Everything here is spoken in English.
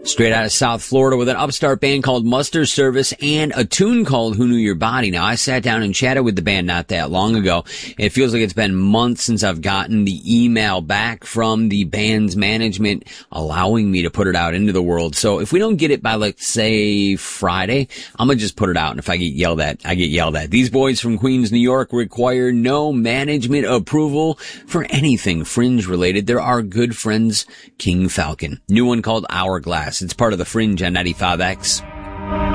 Straight out of South Florida with an upstart band called Muster Service and a tune called Who Knew Your Body. Now, I sat down and chatted with the band not that long ago. It feels like it's been months since I've gotten the email back from the band's management allowing me to put it out into the world. So if we don't get it by, like, say, Friday, I'm gonna just put it out. And if I get yelled at, I get yelled at. These boys from Queens, New York require no management approval for anything Fringe related. They're our good friends, King Falcon. New one called Hourglass. It's part of the Fringe on 95X.